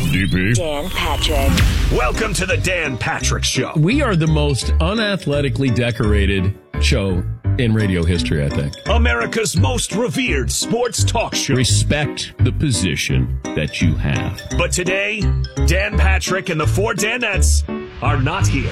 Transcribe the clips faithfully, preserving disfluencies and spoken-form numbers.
D P. Dan Patrick. Welcome to the Dan Patrick Show. We are the most unathletically decorated show in radio history, I think. America's most revered sports talk show. Respect the position that you have. But today, Dan Patrick and the four Danettes are not here.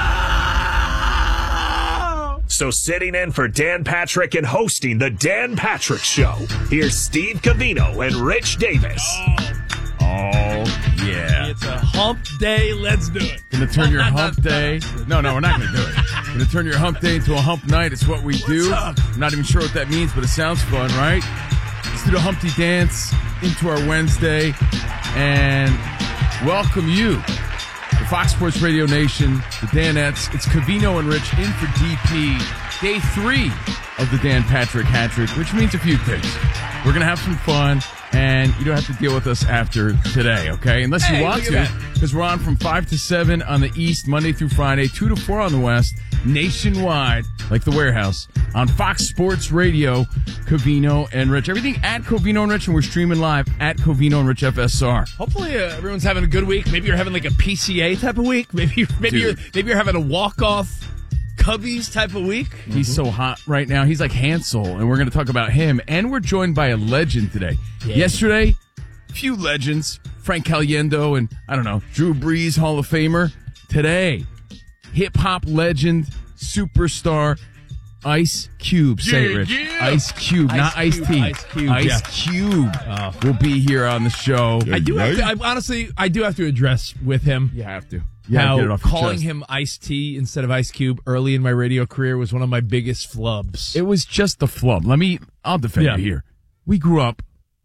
No! So sitting in for Dan Patrick and hosting the Dan Patrick Show, here's Steve Covino and Rich Davis. Oh, Oh, yeah. it's a hump day. Let's do it. Gonna turn your hump day. No, no, we're not gonna do it. Gonna turn your hump day into a hump night. It's what we do. up? I'm not even sure what that means, but it sounds fun, right? Let's do the Humpty Dance into our Wednesday and welcome you, the Fox Sports Radio Nation, the Danettes. It's Covino and Rich in for D P. Day three of the Dan Patrick hat trick, which means a few things. We're gonna have some fun. And you don't have to deal with us after today, okay? Unless you Hey, want look at to, because we're on from five to seven on the East, Monday through Friday, two to four on the West, nationwide, like the warehouse, on Fox Sports Radio, Covino and Rich. Everything at Covino and Rich, and we're streaming live at Covino and Rich F S R. Hopefully, uh, everyone's having a good week. Maybe you're having like a P C A type of week. Maybe you're, maybe you're Dude. maybe you're having a walk off Cubbies type of week. He's so hot right now. He's like Hansel, and we're going to talk about him. And we're joined by a legend today. Yeah. Yesterday, few legends, Frank Caliendo and, I don't know, Drew Brees, Hall of Famer. Today, hip-hop legend, superstar, Ice Cube. Say it, Yeah, Rich. yeah. Ice Cube, Ice not Ice Cube, T. Ice Cube, Ice yeah. Cube Oh. will be here on the show. I do have to, I, honestly, I do have to address with him You have to. Yeah, how get it off your calling chest. him Ice T instead of Ice Cube early in my radio career was one of my biggest flubs. It was just the flub. Let me, I'll defend Yeah. you here. We grew up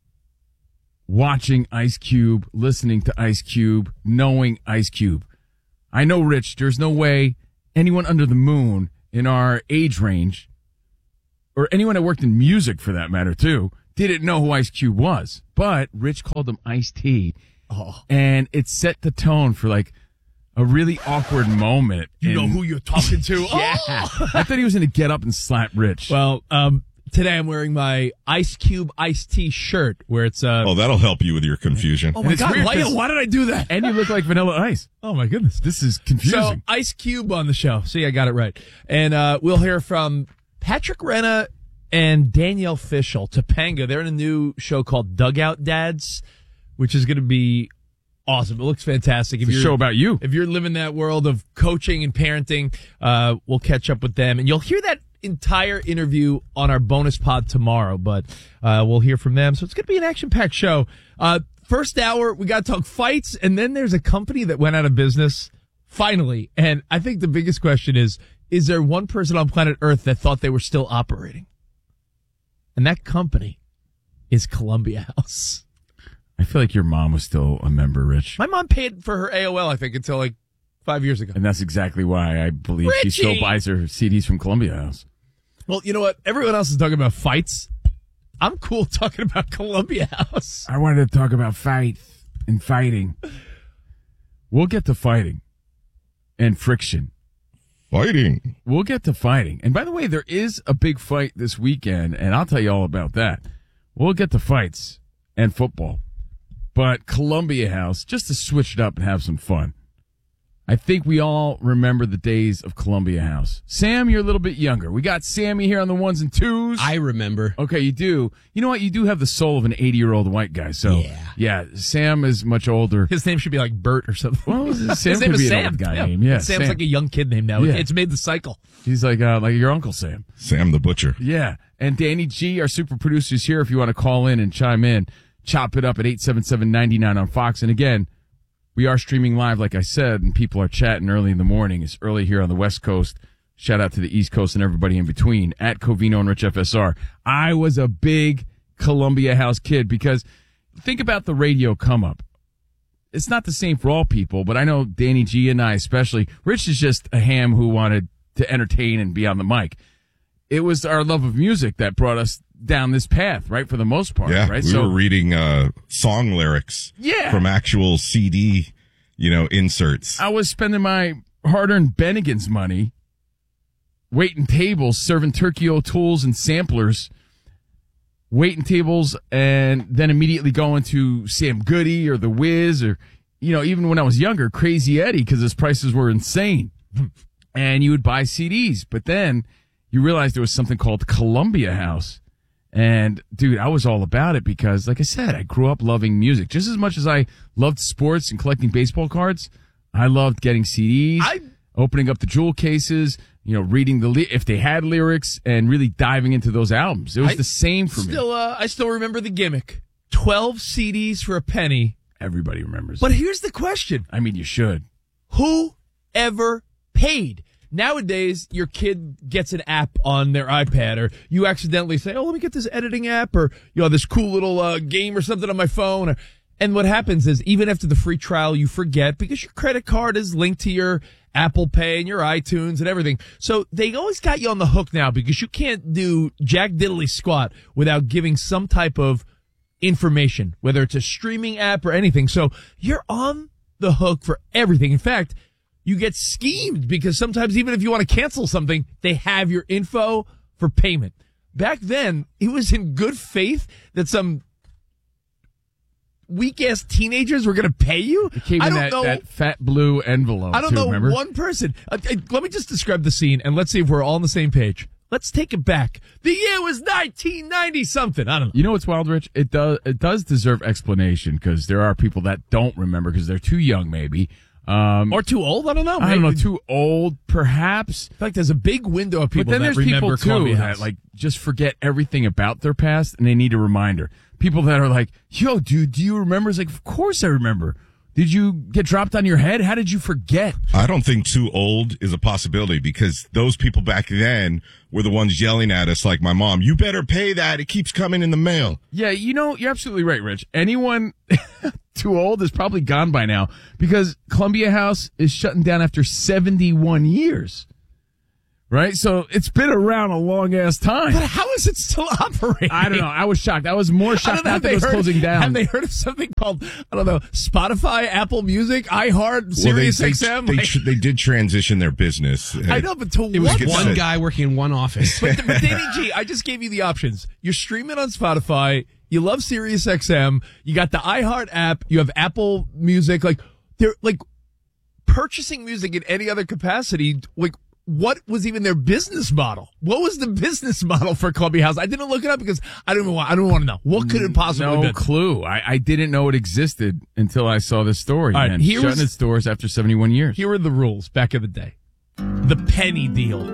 watching Ice Cube, listening to Ice Cube, knowing Ice Cube. I know, Rich, there's no way anyone under the moon in our age range, or anyone that worked in music for that matter too, didn't know who Ice Cube was. But Rich called him Ice-T, oh. and it set the tone for like a really awkward moment. You know in- who you're talking to? Yeah. Oh. I thought he was going to get up and slap Rich. Well, um, today I'm wearing my Ice Cube Ice T shirt where it's uh Oh, that'll help you with your confusion. oh And my it's god, weird why, 'cause- why did I do that? And you look like Vanilla Ice. Oh my goodness. This is So confusing. Ice Cube on the show. See, I got it right. And uh we'll hear from Patrick Renna and Danielle Fishel, Topanga. They're in a new show called Dugout Dads, which is going to be awesome. It looks fantastic. If It's a you're show about you. If you're living that world of coaching and parenting, uh, we'll catch up with them. And you'll hear that entire interview on our bonus pod tomorrow, but uh, we'll hear from them. So it's going to be an action-packed show. Uh, first hour, we got to talk fights, and then there's a company that went out of business, finally. And I think the biggest question is, is there one person on planet Earth that thought they were still operating? And that company is Columbia House. I feel like your mom was still a member, Rich. My mom paid for her A O L, I think, until like five years ago. And that's exactly why I believe she still Richie! buys her C Ds from Columbia House. Well, you know what? Everyone else is talking about fights. I'm cool talking about Columbia House. I wanted to talk about fight and fighting. We'll get to fighting and friction. Fighting. We'll get to fighting. And by the way, there is a big fight this weekend, and I'll tell you all about that. We'll get to fights and football. But Columbia House, just to switch it up and have some fun. I think we all remember the days of Columbia House. Sam, you're a little bit younger. We got Sammy here on the ones and twos. I remember. Okay, you do. You know what? You do have the soul of an eighty-year-old white guy. So, Yeah. yeah, Sam is much older. His name should be like Bert or something. Well, Sam His name could is be an Sam. old guy yeah. name. Yeah, Sam's Sam. like a young kid name now. Yeah. It's made the cycle. He's like uh, like your Uncle Sam. Sam the Butcher. Yeah. And Danny G, our super producer, is here if you want to call in and chime in. Chop it up at eight seven seven, nine nine on Fox. And again, we are streaming live, like I said, and people are chatting early in the morning. It's early here on the West Coast. Shout out to the East Coast and everybody in between at Covino and Rich F S R. I was a big Columbia House kid because think about the radio come up. It's not the same for all people, but I know Danny G and I especially. Rich is just a ham who wanted to entertain and be on the mic. It was our love of music that brought us down this path, right? For the most part, Yeah, right? we were reading uh, song lyrics Yeah. from actual C D, you know, inserts. I was spending my hard-earned Bennigan's money waiting tables, serving Turkey O'Toole's and samplers, waiting tables and then immediately going to Sam Goody or The Wiz or, you know, even when I was younger, Crazy Eddie, because his prices were insane. And you would buy C Ds. But then you realized there was something called Columbia House. And, dude, I was all about it because, like I said, I grew up loving music. Just as much as I loved sports and collecting baseball cards, I loved getting C Ds, I, opening up the jewel cases, you know, reading the li- if they had lyrics and really diving into those albums. It was I the same for still, me. Uh, I still remember the gimmick. twelve C Ds for a penny. Everybody remembers. But it. here's the question. I mean, you should. Who ever paid? Nowadays, your kid gets an app on their iPad, or you accidentally say, oh, let me get this editing app, or, you know, this cool little uh, game or something on my phone. Or, and what happens is, even after the free trial, you forget because your credit card is linked to your Apple Pay and your iTunes and everything. So they always got you on the hook now because you can't do jack diddly squat without giving some type of information, whether it's a streaming app or anything. So you're on the hook for everything. In fact, you get schemed because sometimes even if you want to cancel something, they have your info for payment. Back then, it was in good faith that some weak-ass teenagers were going to pay you. It came I in don't that, know. that fat blue envelope, I don't too, know remember? one person. Uh, uh, let me just describe the scene, and let's see if we're all on the same page. Let's take it back. The year was nineteen ninety something. I don't know. You know what's wild, Rich? It does it does deserve explanation because there are people that don't remember because they're too young, maybe. Um, Or too old? I don't know. I don't know, Maybe. too old, perhaps. In fact, there's a big window of people But then that there's remember people too Columbia that House. like just forget everything about their past and they need a reminder. People that are like, "Yo, dude, do you remember?" It's like, "Of course I remember." Did you get dropped on your head? How did you forget? I don't think too old is a possibility because those people back then were the ones yelling at us like my mom, you better pay that. It keeps coming in the mail. Yeah, you know, you're absolutely right, Rich. Anyone too old is probably gone by now because Columbia House is shutting down after seventy-one years. Right? So it's been around a long ass time. But how is it still operating? I don't know. I was shocked. I was more I shocked don't know. not Have that they it was heard, closing down. Have they heard of something called, I don't know, Spotify, Apple Music, iHeart, Sirius well, they, X M? They, Like, tr- they did transition their business. I know, but to It was what? one said. guy working in one office. But, but Danny G, I just gave you the options. You're streaming on Spotify. You love Sirius X M. You got the iHeart app. You have Apple Music. Like, they're like purchasing music in any other capacity. Like, what was even their business model? What was the business model for Columbia House? I didn't look it up because I don't even want, I don't want to know. What could it possibly No be? clue. I, I didn't know it existed until I saw this story. All right, man. here Shutting was- its doors after seventy-one years. Here were the rules back in the day. The penny deal.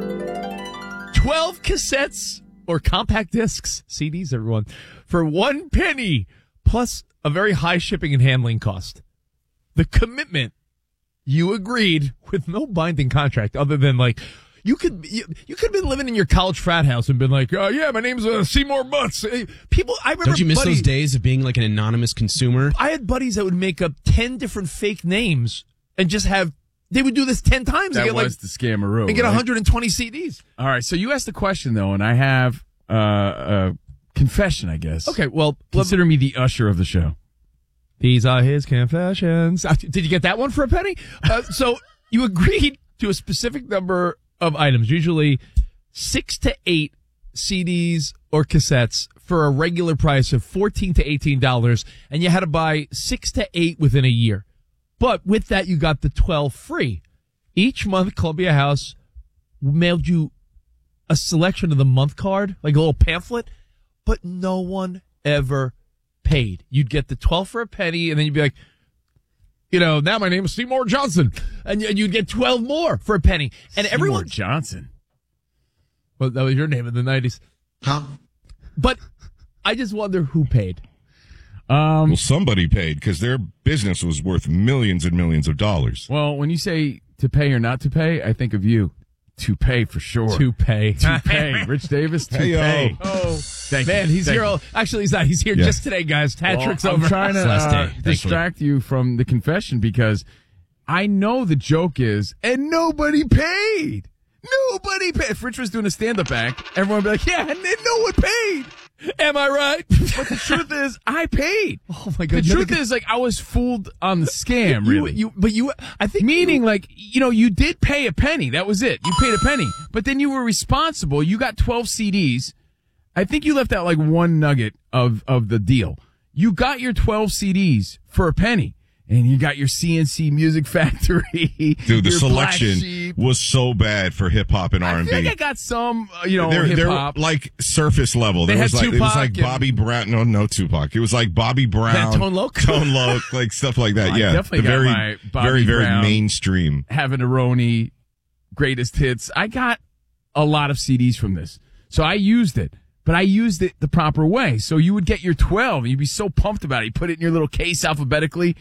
twelve cassettes or compact discs, C Ds, everyone, for one penny, plus a very high shipping and handling cost. The commitment, you agreed with no binding contract other than like, you could you, you could have been living in your college frat house and been like, oh yeah, my name's uh, Seymour Butts. Uh, People, I remember. Don't you miss buddies, those days of being like an anonymous consumer? I had buddies that would make up ten different fake names and just have. They would do this ten times That and get was like the scammeroo. and get right? one hundred twenty C Ds. All right, so you asked the question though, and I have uh, a confession, I guess. Okay, well, Consider me the usher of the show. these are his confessions. Uh, Did you get that one for a penny? Uh, so you agreed to a specific number of items, usually six to eight C Ds or cassettes for a regular price of fourteen to eighteen dollars, and you had to buy six to eight within a year. But with that, you got the twelve free. Each month, Columbia House mailed you a selection of the month card, like a little pamphlet, but no one ever paid. You'd get the twelve for a penny, and then you'd be like, you know, now my name is Seymour Johnson, and you'd get twelve more for a penny. And Seymour everyone, Johnson. well, that was your name in the nineties. Huh? But I just wonder who paid. Um, Well, somebody paid because their business was worth millions and millions of dollars. well, when you say to pay or not to pay, I think of you. To pay for sure. To pay. To pay. Rich Davis, to Hey-o. pay. Oh, Thank man, you. he's Thank here. you. All, actually, he's not. He's here Yeah. just today, guys. Hat Well, trick's I'm over. trying to Last uh, day, thankfully. distract you from the confession because I know the joke is, and nobody paid. Nobody paid. If Rich was doing a stand-up act, everyone would be like, yeah, and then no one paid. Am I right? But the truth is, I paid. Oh my The God! truth is, like, I was fooled on the scam, you, really. you, but you, I think, Meaning, you, like, you know, you did pay a penny. That was it. You paid a penny. But then you were responsible. You got twelve C Ds. I think you left out like one nugget of, of the deal. You got your twelve C Ds for a penny. And you got your C N C Music Factory. Dude, the your selection was so bad for hip hop and R and B. I think I got some, uh, you know, they're, hip they're hop. like surface level. There They was had like it was Tupac like and- Bobby Brown. No, no Tupac. It was like Bobby Brown, Tone Loc? Tone Loc, like stuff like that. I Yeah, definitely the got very, my Bobby very, very Brown. mainstream. Havanaroni, greatest hits. I got a lot of C Ds from this. So I used it, but I used it the proper way. So you would get your twelve and you'd be so pumped about it. You put it in your little case alphabetically,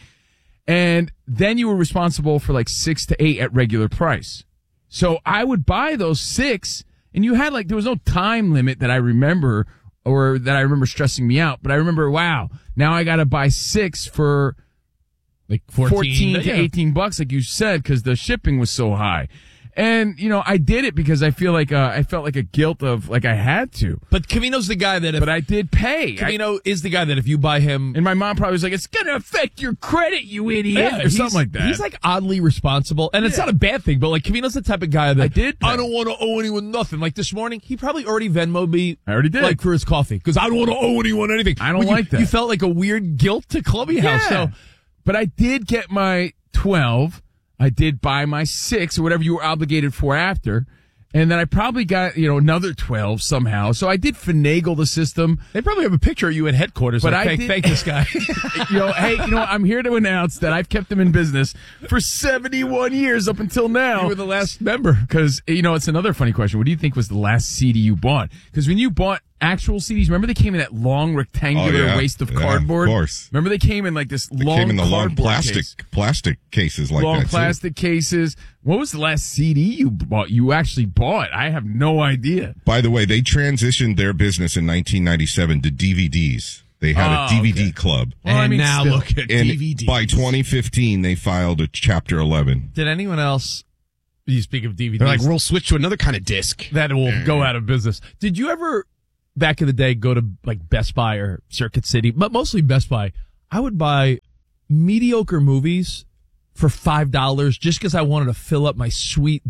and then you were responsible for like six to eight at regular price. So I would buy those six, and you had like, there was no time limit that I remember or that I remember stressing me out, but I remember, wow, now I got to buy six for Like fourteen, fourteen to yeah. eighteen bucks, like you said, because the shipping was so high. And, you know, I did it because I feel like, uh, I felt like a guilt of, like, I had to. But Camino's the guy that if But I did pay. I, Camino is the guy that if you buy him, and my mom probably was like, it's going to affect your credit, you idiot, yeah, or he's- something like that. He's like oddly responsible, and it's Yeah. not a bad thing. But like Camino's the type of guy that I did pay. I don't want to owe anyone nothing. Like this morning, he probably already Venmo'd me. I already did. like for his coffee because I don't want to owe anyone anything. I don't But you- like that. You felt like a weird guilt to Columbia House. So But I did get my twelve. I did buy my six or whatever you were obligated for after. And then I probably got, you know, another twelve somehow. So I did finagle the system. they probably have a picture of you at headquarters. But like, I thank, did- thank this guy. You know, hey, you know, I'm here to announce that I've kept them in business for seventy-one years up until now. You were the last member. Because, you know, it's another funny question. What do you think was the last C D you bought? Because when you bought actual C Ds, remember they came in that long rectangular Oh, yeah. waste of Yeah, of cardboard? course. Remember they came in like this They long came in the long cardboard plastic case. plastic cases like long that. too. plastic cases. What was the last C D you bought? You actually bought? I have no idea. By the way, they transitioned their business in nineteen ninety-seven to D V Ds. They had Oh, a D V D okay. club. Well, I and mean, now still. look at And D V Ds. by twenty fifteen, they filed a Chapter eleven. Did anyone else? You speak of D V Ds. They're like, we'll switch to another kind of disc. that will go out of business. Did you ever, back in the day, go to like Best Buy or Circuit City, but mostly Best Buy? I would buy mediocre movies for five dollars just because I wanted to fill up my sweet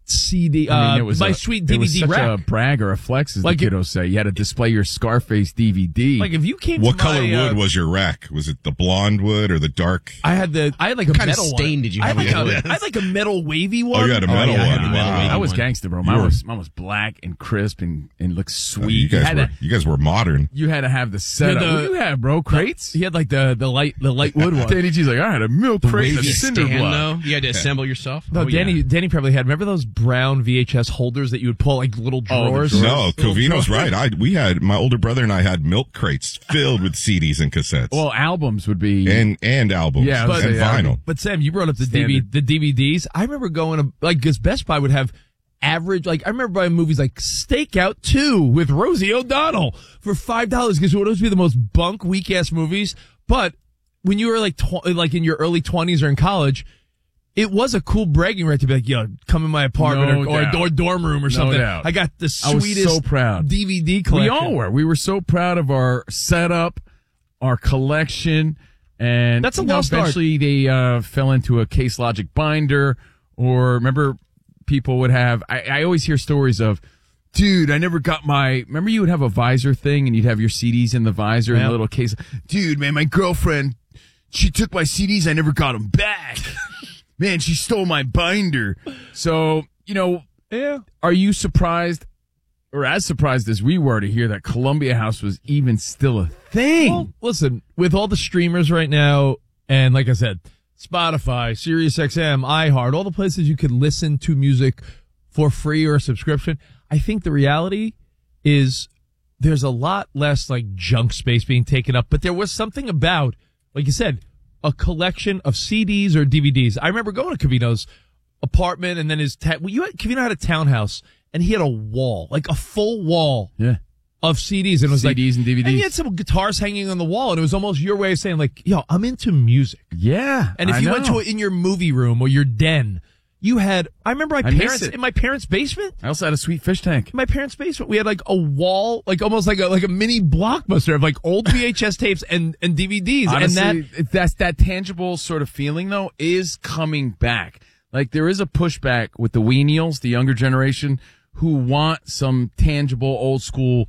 C D, I mean, uh, it was my a, sweet it D V was D such rack. a brag or a flex, as Like the it- kiddos say. You had to display your Scarface D V D. Like if you came What to color my, wood uh, was your rack? Was it the blonde wood or the dark? I had the, I had like a kind of metal stain one. did you I have had, like on a, it? I had like a metal wavy one. Oh, you had a metal yeah, I had one. a metal Wow. wavy I was one. gangster, bro. You Mine were- was, mine was black and crisp and, and looked Oh, sweet. you guys had were to, you guys were modern. you had to have the setup. the- what do you have, bro? Crates? He had like the, the light, the light wood one. Danny G's like, I had a milk crate and a Wavy cinder stand, block. though. You had to assemble yourself. No, Oh, yeah. Danny, Danny probably had. Remember those brown V H S holders that you would pull like little Oh, the drawers? drawers. No, Little Covino's drawers. right. I we had my older brother and I had milk crates filled with C Ds and cassettes Well, albums would be. and and albums Yeah, I was and gonna say, vinyl. But Sam, you brought up the D V D, Standard. the D V Ds. I remember going to like because Best Buy would have average. Like I remember buying movies like Stakeout Two with Rosie O'Donnell for five dollars because it would always be the most bunk weak ass movies. But when you were like tw- like in your early twenties or in college, it was a cool bragging right to be like, yo, come in my apartment No or, or, doubt. or dorm room or something. doubt. I got the I was sweetest so proud. D V D We collection. all were. We were so proud of our setup, our collection, and That's a you know, lost art. eventually they uh, fell into a Case Logic binder. Or remember, people would have. I, I always hear stories of, dude, I never got my. Remember, you would have a visor thing, and you'd have your C Ds in the visor in Yeah. a little case. Dude, man, my girlfriend, she took my C Ds. I never got them back. Man, she stole my binder. So you know, Yeah. are you surprised, or as surprised as we were to hear that Columbia House was even still a thing? Well, listen, with all the streamers right now, and like I said, Spotify, SiriusXM, iHeart, all the places you could listen to music for free or a subscription, I think the reality is there's a lot less like junk space being taken up, but there was something about, like you said, a collection of C Ds or D V Ds. I remember going to Covino's apartment and then his, ta- well, you had, Covino had a townhouse and he had a wall, like a full wall yeah. of C Ds, and it was like C Ds and D V Ds. And he had some guitars hanging on the wall, and it was almost your way of saying, like, "Yo, I'm into music." Yeah. And if I you know. went to it in your movie room or your den, you had. I remember my I miss parents it. in my parents' basement. I also had a sweet fish tank. In my parents' basement, we had like a wall, like almost like a like a mini blockbuster of like old V H S tapes and and D V Ds, Honestly, and that. it- that's that tangible sort of feeling though is coming back. Like there is a pushback with the weenials, the younger generation, who want some tangible old school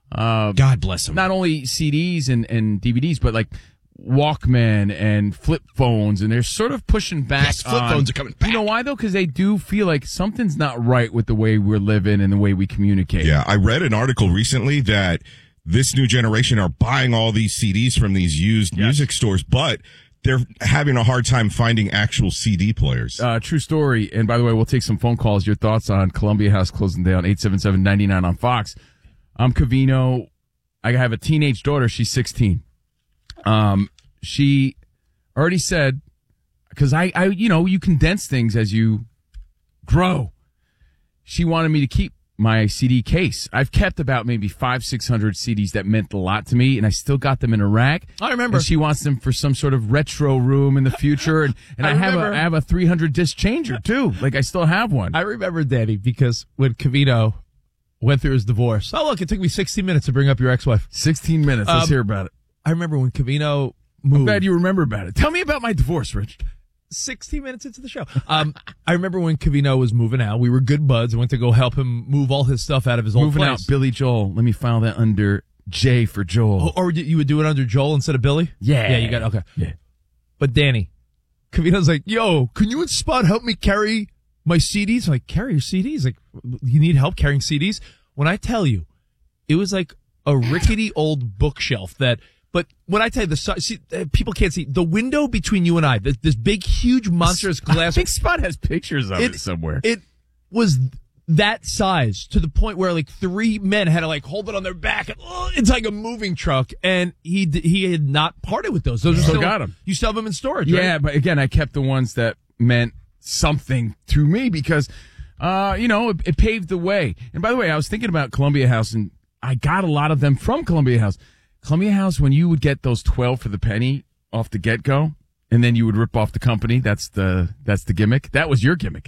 uh, God bless him. not only C Ds and, and D V Ds, but like Walkman and flip phones, and they're sort of pushing back. Yes, flip on, phones are coming back. You know why though? Because they do feel like something's not right with the way we're living and the way we communicate. Yeah, I read an article recently that this new generation are buying all these C Ds from these used Yes. music stores, but they're having a hard time finding actual C D players. Uh, true story. And by the way, we'll take some phone calls. Your thoughts on Columbia House closing down, eight seven seven, nine nine on Fox. I'm Covino. I have a teenage daughter. She's sixteen. Um, she already said, because I, I, you know, you condense things as you grow. She wanted me to keep my C D case. I've kept about maybe five, six hundred C Ds that meant a lot to me, and I still got them in a rack. I remember. And she wants them for some sort of retro room in the future, and, and I, I have a remember. I have a three hundred disc changer too. Like I still have one. I remember, Danny, because when Covino went through his divorce. Oh, look, it took me sixteen minutes to bring up your ex-wife. Sixteen minutes. Let's Um, hear about it. I remember when Covino moved. I'm glad you remember about it. Tell me about my divorce, Rich. sixteen minutes into the show. Um, I remember when Covino was moving out. We were good buds. I went to go help him move all his stuff out of his old Moving out, place. Billy Joel. Let me file that under J for Joel. Oh, or you would do it under Joel instead of Billy? Yeah. Yeah, you got okay. Yeah. But Danny, Covino's like, yo, can you and Spot help me carry my C Ds? I'm like, carry your C Ds? Like, you need help carrying C Ds? When I tell you, it was like a rickety old bookshelf that, but when I tell you the size, see, uh, people can't see the window between you and I, this, this big, huge, monstrous glass. I think Spot has pictures of it, somewhere. It was that size to the point where like three men had to like hold it on their back. And, oh, it's like a moving truck. And he d- he had not parted with those. Those are Still still got 'em. You still have them in storage, Yeah, right? but again, I kept the ones that meant something to me because, uh, you know, it, it paved the way. And by the way, I was thinking about Columbia House, and I got a lot of them from Columbia House. Columbia House, when you would get those twelve for the penny off the get-go, and then you would rip off the company, that's the that's the gimmick. That was your gimmick.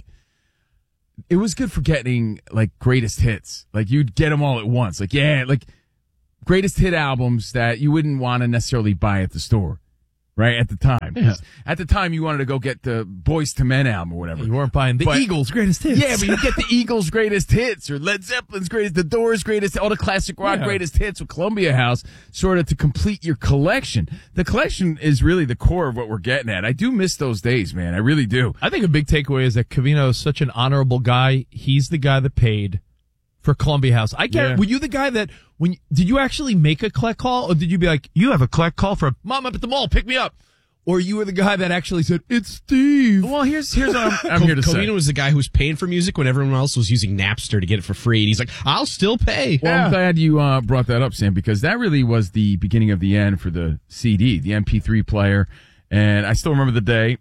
It was good for getting, like, greatest hits. Like, you'd get them all at once. Like, yeah, like, greatest hit albums that you wouldn't want to necessarily buy at the store, right, at the time. 'Cause At the time, you wanted to go get the Boyz two Men album or whatever. You weren't buying the But- Eagles' greatest hits. Yeah, but you get the Eagles' greatest hits or Led Zeppelin's greatest, the Doors' greatest, all the classic rock Yeah. greatest hits with Columbia House, sort of to complete your collection. The collection is really the core of what we're getting at. I do miss those days, man. I really do. I think a big takeaway is that Covino is such an honorable guy. He's the guy that paid for Columbia House. I can't. Yeah. Were you the guy that when did you actually make a collect call, or did you be like, you have a collect call for Mom up at the mall, pick me up, or you were the guy that actually said it's Steve? Well, here's here's what I'm, I'm here to Covino say. was the guy who was paying for music when everyone else was using Napster to get it for free. And he's like, I'll still pay. Well, I'm glad you uh, brought that up, Sam, because that really was the beginning of the end for the C D, the M P three player. And I still remember the day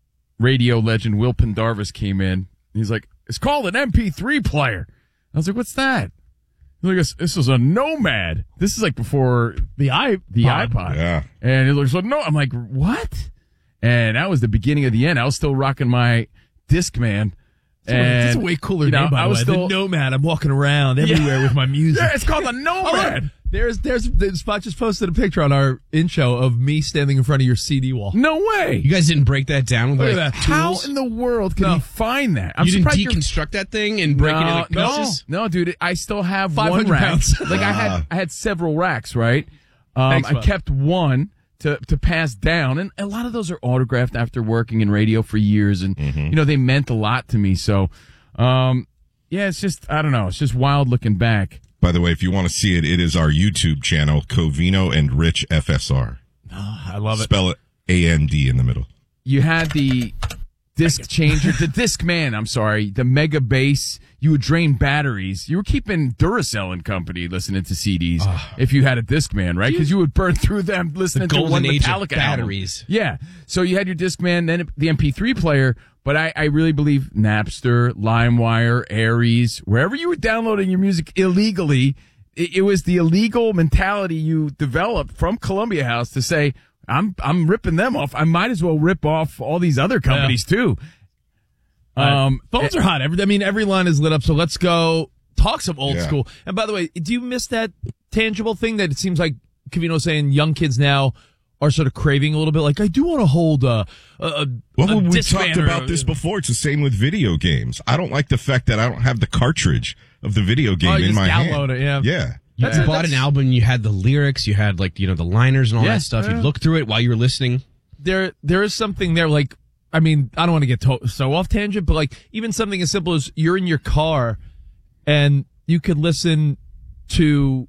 radio legend Will Pendarvis came in. He's like, it's called an M P three player. I was like, what's that? He's like, this is a Nomad. This is like before The i the iPod. Yeah. And he looks like, no. I'm like, what? And that was the beginning of the end. I was still rocking my Discman. And, That's a way cooler you know, name, by I the was way. still, The Nomad. I'm walking around everywhere with my music. Yeah, it's called the Oh, Nomad. look, there's there's the Spot just posted a picture on our in show of me standing in front of your C D wall. No way. You guys didn't break that down with Look like at that. How tools? in the world can No. he find that? I'm you didn't surprised you're- deconstruct that thing and break it no, into no, pieces? no, dude. I still have five one hundred rack. pounds. Like I had, I had several racks, right? Um, Thanks, I bud. kept one to to pass down, and a lot of those are autographed after working in radio for years, and you know they meant a lot to me. So, um, yeah, it's just I don't know. It's just wild looking back. By the way, if you want to see it, it is our YouTube channel, Covino and Rich F S R. I love it. Spell it A N D in the middle. You had the disc changer, the disc man, I'm sorry, the mega bass. You would drain batteries. You were keeping Duracell and company listening to C Ds if you had a disc man, right? Because you would burn through them listening The to one golden age of Metallica album. batteries. Yeah. So you had your disc man, then the M P three player, but I, I really believe Napster, LimeWire, Aries, wherever you were downloading your music illegally, it, it was the illegal mentality you developed from Columbia House to say, I'm I'm ripping them off. I might as well rip off all these other companies too. Um, Phones are hot. Every, I mean, every line is lit up. So let's go talk some old Yeah. school. And by the way, do you miss that tangible thing that it seems like Covino's saying young kids now are sort of craving a little bit? Like, I do want to hold a, a, a Well, a we Discman talked or about a- this before. It's the same with video games. I don't like the fact that I don't have the cartridge of the video game Oh, you in just my download hand. it, yeah. Yeah. You That's- bought that's- an album, you had the lyrics, you had like, you know, the liners and all Yeah. that stuff. Yeah. You'd look through it while you were listening. there there is something there, like, I mean, I don't want to get to- so off tangent, but like even something as simple as you're in your car and you could listen to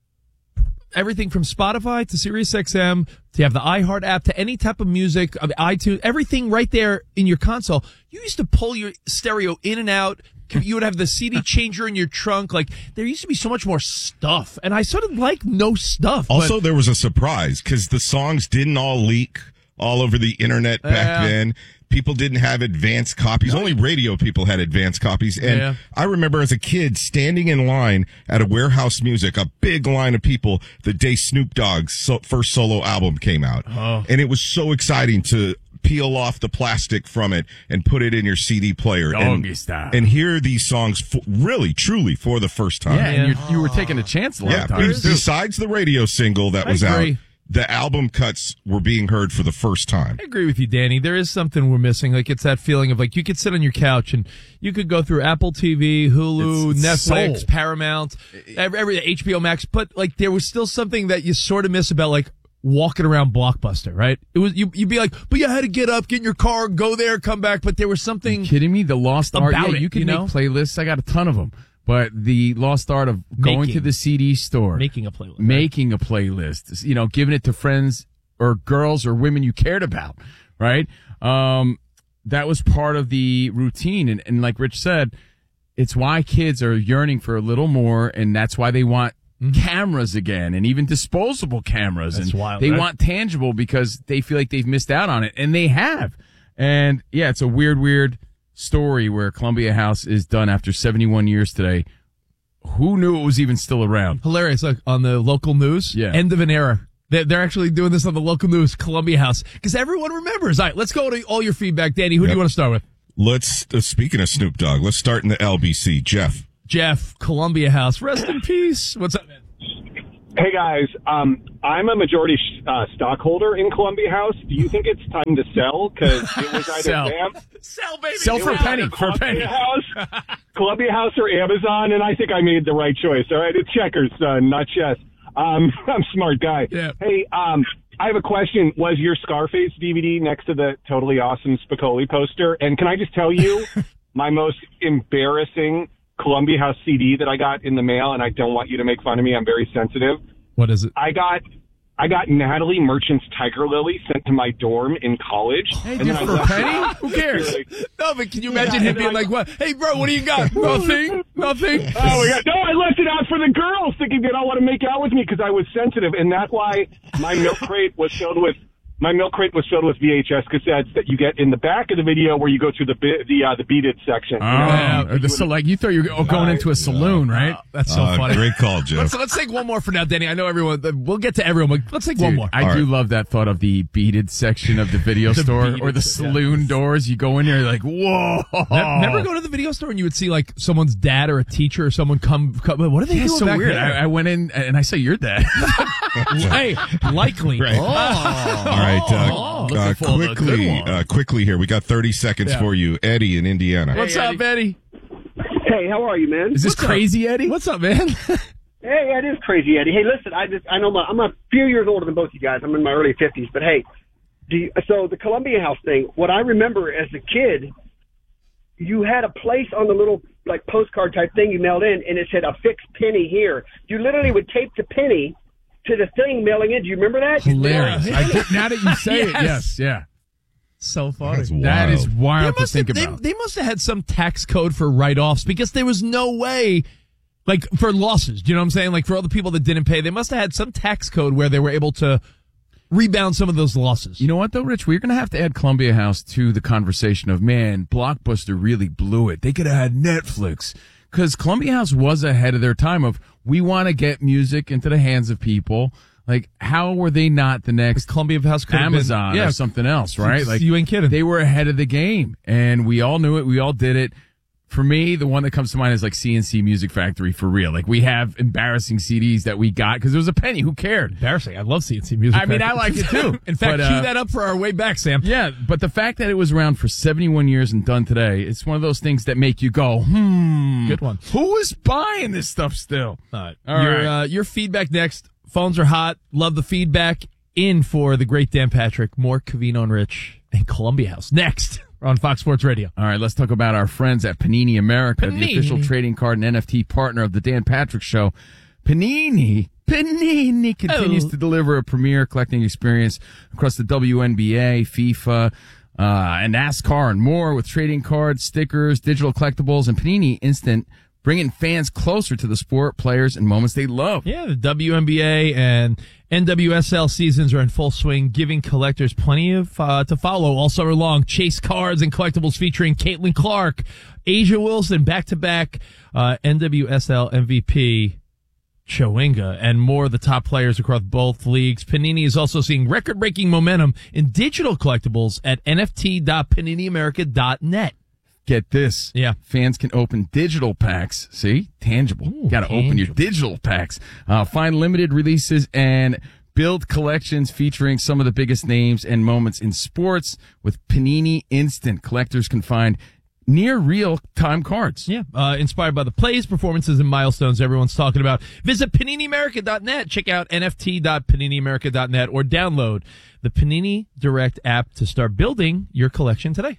everything from Spotify to SiriusXM to have the iHeart app to any type of music, of iTunes, everything right there in your console. You used to pull your stereo in and out. You would have the C D changer in your trunk. Like, there used to be so much more stuff, and I sort of like no stuff. but- Also, there was a surprise because the songs didn't all leak all over the internet back Yeah. then. People didn't have advanced copies. Only radio people had advanced copies. And Yeah. I remember as a kid standing in line at a Warehouse Music, a big line of people the day Snoop Dogg's so- first solo album came out. Oh. And it was so exciting to peel off the plastic from it and put it in your C D player Doggy and, style. and hear these songs for, really, truly for the first time. Yeah, and you you were taking a chance a lot Yeah, of times. be- besides the radio single that I was agree. out, the album cuts were being heard for the first time. I agree with you, Danny. There is something we're missing. Like, it's that feeling of like you could sit on your couch and you could go through Apple T V, Hulu, It's- it's Netflix, soul. Paramount, every, every H B O Max, but like there was still something that you sort of miss about like walking around Blockbuster, right? It was you. You'd be like, but you had to get up, get in your car, go there, come back. But there was something. You kidding me? The lost art. About Yeah, it, you can you make know? playlists. I got a ton of them. But the lost art of going Making. to the C D store, Making a playlist, right? making a playlist, you know, giving it to friends or girls or women you cared about, right? Um, that was part of the routine. And, and like Rich said, it's why kids are yearning for a little more, and that's why they want cameras again, and even disposable cameras. That's and wild, they right? want tangible because they feel like they've missed out on it, and they have. And yeah, it's a weird, weird story where Columbia House is done after seventy-one years today. Who knew it was even still around? Hilarious. Like on the local news, Yeah. end of an era. They're, they're actually doing this on the local news, Columbia House, because everyone remembers. All right, let's go to all your feedback. Danny, who do Yep. you want to start with? Let's, uh, speaking of Snoop Dogg, let's start in the L B C. Jeff. Jeff, Columbia House. Rest in peace. What's up, man? Hey guys, um, I'm a majority uh, stockholder in Columbia House. Do you think it's time to sell? Because it was either Sell. Am- Sell, baby. Sell it for a was penny, either for a penny. Columbia House, Columbia House or Amazon, and I think I made the right choice. All right, it's checkers, son, not chess. Um, I'm a smart guy. Yeah. Hey, um, I have a question. Was your Scarface D V D next to the totally awesome Spicoli poster? And can I just tell you, my most embarrassing Columbia House C D that I got in the mail, and I don't want you to make fun of me. I'm very sensitive. What is it? I got I got Natalie Merchant's Tiger Lily sent to my dorm in college. Hey, And dude, then I for a left penny? it. Who cares? No, but can you imagine Yeah, him being and I- like, what? Hey, bro, what do you got? Nothing. Nothing. Oh my God! No, I left it out for the girls, thinking they don't want to make out with me because I was sensitive, and that's why my milk crate was filled with my milk crate was filled with V H S cassettes that you get in the back of the video where you go through the bi- the uh, the beaded section. Oh, You know? Yeah. or the, so like you thought you were going into a saloon, right? That's so Uh, funny. Great call, Jeff. Let's, let's take one more for now, Danny. I know everyone. We'll get to everyone, but let's take one Dude, more. I All do right. love that thought of the beaded section of the video store beaded or the section. saloon doors. You go in there, you're like, whoa. Ne- Never go to the video store and you would see like someone's dad or a teacher or someone come. come what are they Yeah, doing it's so back weird. there? I, I went in and I saw your dad. hey, likely. Right. Oh. All right, uh, looking uh, for the good quickly, one. uh, quickly here. We got thirty seconds Yeah. for you, Eddie in Indiana. What's up, Eddie? Hey, how are you, man? Is this What's up? crazy, Eddie? What's up, man? Hey, it is crazy, Eddie. Hey, listen, I just I know my, I'm a few years older than both you guys. I'm in my early fifties, but hey, do you, so the Columbia House thing. What I remember as a kid, you had a place on the little like postcard type thing you mailed in, and it said a fixed penny here. You literally would tape the penny to the thing mailing in. Do you remember that? Hilarious. I did, now that you say Yes. it, yes, yeah. So funny. That's That is wild. They wild to must, think have, they, about. they must have had some tax code for write-offs because there was no way, like, for losses. Do you know what I'm saying? Like, for all the people that didn't pay, they must have had some tax code where they were able to rebound some of those losses. You know what, though, Rich? We're going to have to add Columbia House to the conversation of, man, Blockbuster really blew it. They could have had Netflix. Because Columbia House was ahead of their time of, we want to get music into the hands of people. Like, how were they not the next Columbia House could have been- Amazon yeah. or something else, right? Like, You ain't kidding. They were ahead of the game, and we all knew it. We all did it. For me, the one that comes to mind is like C N C Music Factory for real. Like we have embarrassing C Ds that we got because it was a penny. Who cared? Embarrassing. I love C N C Music I mean, Factory. I like it too. In fact, But, uh, cue that up for our way back, Sam. Yeah, but the fact that it was around for seventy-one years and done today, it's one of those things that make you go, hmm. Good one. Who is buying this stuff still? All right. All your, right. Uh, your feedback next. Phones are hot. Love the feedback. In for the great Dan Patrick, more Covino and Rich, and Columbia House. Next on Fox Sports Radio. All right, let's talk about our friends at Panini America, Panini. the official trading card and N F T partner of the Dan Patrick Show. Panini, Panini continues Oh. to deliver a premier collecting experience across the W N B A, FIFA, uh, and NASCAR and more with trading cards, stickers, digital collectibles, and Panini Instant, bringing fans closer to the sport, players, and moments they love. Yeah, the W N B A and N W S L seasons are in full swing, giving collectors plenty of uh, to follow all summer long. Chase cards and collectibles featuring Caitlin Clark, Asia Wilson, back-to-back uh, N W S L M V P Chowinga, and more of the top players across both leagues. Panini is also seeing record-breaking momentum in digital collectibles at N F T dot panini america dot net. Get this. Yeah. Fans can open digital packs. See? Tangible. Got to open your digital packs. Uh, find limited releases and build collections featuring some of the biggest names and moments in sports with Panini Instant. Collectors can find near real-time cards. Yeah, uh, inspired by the plays, performances, and milestones everyone's talking about. Visit panini america dot net, check out N F T dot panini america dot net, or download the Panini Direct app to start building your collection today.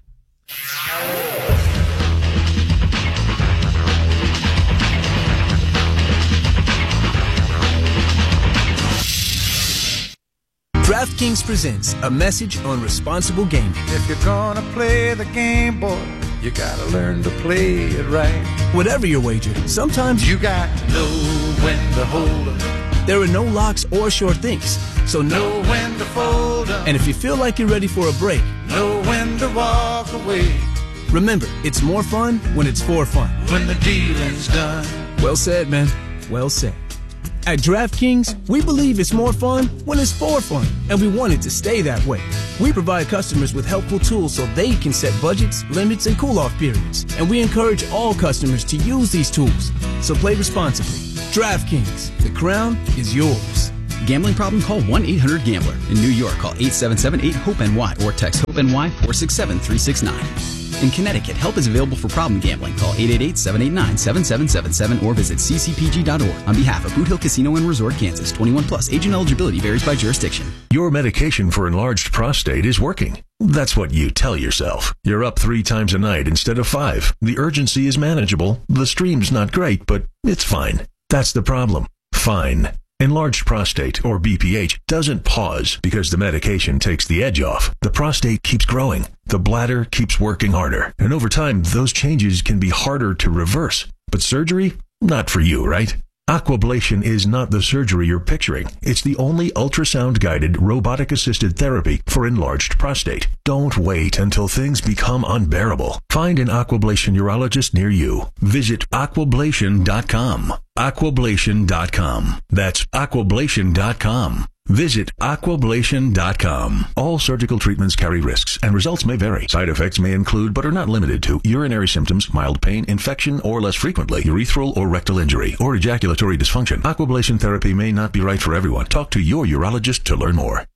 DraftKings presents a message on responsible gaming. If you're gonna play the game, boy, you gotta learn to play it right. Whatever your wager, sometimes you got to know when to hold 'em. There are no locks or sure things, so know when to fold 'em. And if you feel like you're ready for a break, know when to walk away. Remember, it's more fun when it's for fun. When the dealing's done. Well said, man. Well said. At DraftKings, we believe it's more fun when it's for fun, and we want it to stay that way. We provide customers with helpful tools so they can set budgets, limits, and cool-off periods, and we encourage all customers to use these tools. So play responsibly. DraftKings, the crown is yours. Gambling problem? Call one eight hundred gambler. In New York, call eight seven seven eight hope N Y or text HOPE-NY four six seven three six nine. In Connecticut, help is available for problem gambling. Call eight eight eight seven eight nine seven seven seven seven or visit c c p g dot org. On behalf of Boot Hill Casino and Resort, Kansas, twenty-one plus. Age and eligibility varies by jurisdiction. Your medication for enlarged prostate is working. That's what you tell yourself. You're up three times a night instead of five. The urgency is manageable. The stream's not great, but it's fine. That's the problem. Fine. Enlarged prostate, or B P H, doesn't pause because the medication takes the edge off. The prostate keeps growing. The bladder keeps working harder. And over time, those changes can be harder to reverse. But surgery? Not for you, right? Aquablation is not the surgery you're picturing. It's the only ultrasound-guided, robotic-assisted therapy for enlarged prostate. Don't wait until things become unbearable. Find an Aquablation urologist near you. Visit aquablation dot com. aquablation dot com. That's aquablation dot com. Visit aquablation dot com. All surgical treatments carry risks, and results may vary. Side effects may include, but are not limited to, urinary symptoms, mild pain, infection, or less frequently, urethral or rectal injury, or ejaculatory dysfunction. Aquablation therapy may not be right for everyone. Talk to your urologist to learn more.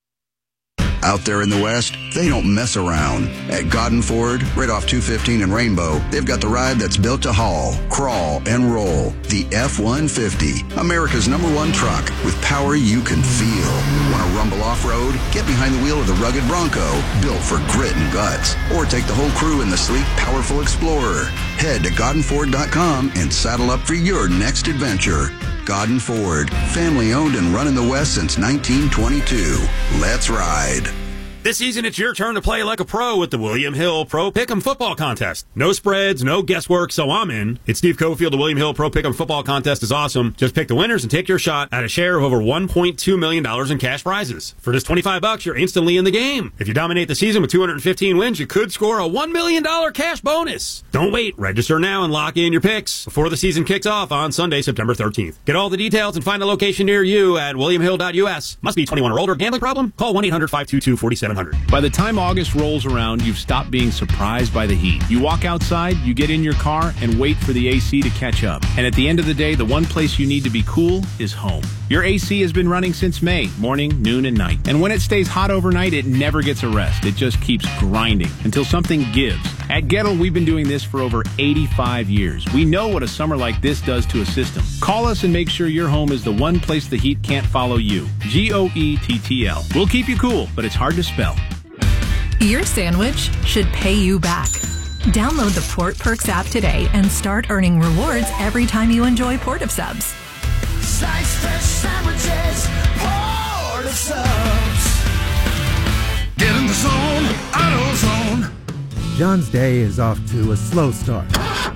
Out there in the West, they don't mess around. At Godden Ford, right off two fifteen and Rainbow, they've got the ride that's built to haul, crawl, and roll. The F one fifty, America's number one truck with power you can feel. Want to rumble off-road? Get behind the wheel of the rugged Bronco, built for grit and guts. Or take the whole crew in the sleek, powerful Explorer. Head to godden ford dot com and saddle up for your next adventure. Godden Ford, family owned and run in the West since nineteen twenty-two. Let's ride. This season, it's your turn to play like a pro with the William Hill Pro Pick'em Football Contest. No spreads, no guesswork, so I'm in. It's Steve Cofield. The William Hill Pro Pick'em Football Contest is awesome. Just pick the winners and take your shot at a share of over one point two million dollars in cash prizes. For just twenty-five bucks, you're instantly in the game. If you dominate the season with two hundred fifteen wins, you could score a one million dollars cash bonus. Don't wait. Register now and lock in your picks before the season kicks off on Sunday, September thirteenth. Get all the details and find a location near you at william hill dot u s. Must be twenty-one or older. Gambling problem? Call one eight hundred five two two four seven hundred. By the time August rolls around, you've stopped being surprised by the heat. You walk outside, you get in your car, and wait for the A C to catch up. And at the end of the day, the one place you need to be cool is home. Your A C has been running since May, morning, noon, and night. And when it stays hot overnight, it never gets a rest. It just keeps grinding until something gives. At Gettle, we've been doing this for over eighty-five years. We know what a summer like this does to a system. Call us and make sure your home is the one place the heat can't follow you. G O E T T L. We'll keep you cool, but it's hard to spell. Your sandwich should pay you back. Download the Port Perks app today and start earning rewards every time you enjoy Port of Subs. Slice fresh sandwiches, Port of Subs. Get in the zone, AutoZone. John's day is off to a slow start.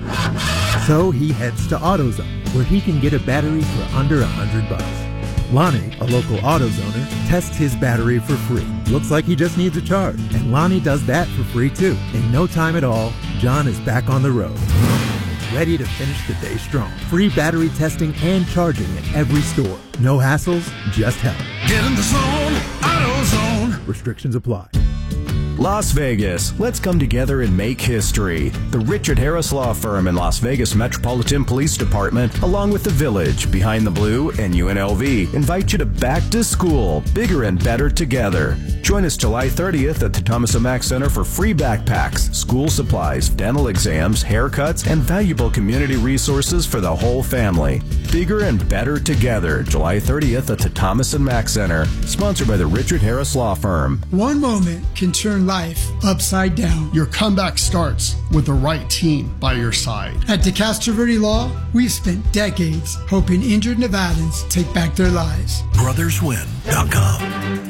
So he heads to AutoZone, where he can get a battery for under a hundred bucks. Lonnie, a local AutoZoner, tests his battery for free. Looks like he just needs a charge, and Lonnie does that for free too. In no time at all, John is back on the road, ready to finish the day strong. Free battery testing and charging at every store. No hassles, just help. Get in the zone, AutoZone. Restrictions apply. Las Vegas, let's come together and make history. The Richard Harris Law Firm and Las Vegas Metropolitan Police Department, along with the Village, Behind the Blue, and U N L V, invite you to Back to School, bigger and better together. Join us July thirtieth at the Thomas and Mack Center for free backpacks, school supplies, dental exams, haircuts, and valuable community resources for the whole family. Bigger and better together, July thirtieth at the Thomas and Mack Center, sponsored by the Richard Harris Law Firm. One moment can turn life upside down. Your comeback starts with the right team by your side. At DeCastro Verde Law, we've spent decades hoping injured Nevadans take back their lives. brothers win dot com.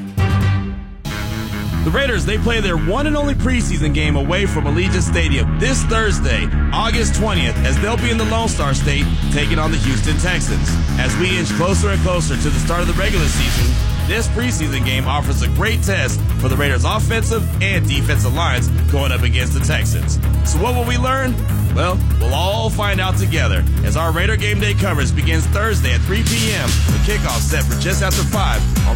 The Raiders, they play their one and only preseason game away from Allegiant Stadium this Thursday, August twentieth, as they'll be in the Lone Star State taking on the Houston Texans. As we inch closer and closer to the start of the regular season, this preseason game offers a great test for the Raiders' offensive and defensive lines going up against the Texans. So what will we learn? Well, we'll all find out together as our Raider Game Day coverage begins Thursday at three p.m. with kickoff set for just after five on